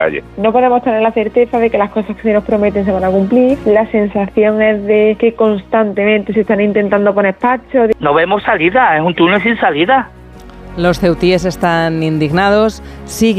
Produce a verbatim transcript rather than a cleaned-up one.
calle. No podemos tener la certeza de que las cosas que se nos prometen se van a cumplir. La sensación es de que constantemente se están intentando poner parchos. No vemos salida, es un túnel sin salida. Los ceutíes están indignados, siguen